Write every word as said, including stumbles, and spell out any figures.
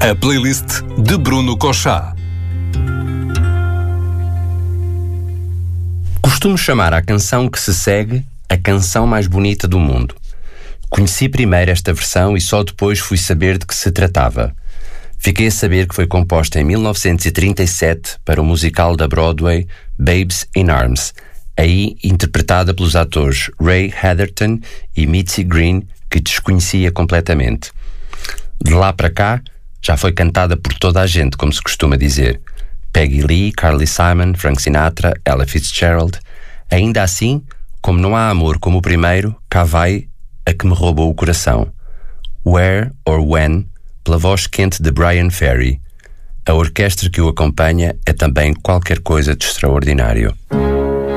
A playlist de Bruno Cochá. Costumo chamar a canção que se segue a canção mais bonita do mundo. Conheci primeiro esta versão e só depois fui saber de que se tratava. Fiquei a saber que foi composta em mil novecentos e trinta e sete para o musical da Broadway Babes in Arms, aí interpretada pelos atores Ray Heatherton e Mitzi Green, que desconhecia completamente. De lá para cá, já foi cantada por toda a gente, como se costuma dizer. Peggy Lee, Carly Simon, Frank Sinatra, Ella Fitzgerald. Ainda assim, como não há amor como o primeiro, cá vai a que me roubou o coração. Where or When, pela voz quente de Brian Ferry. A orquestra que o acompanha é também qualquer coisa de extraordinário.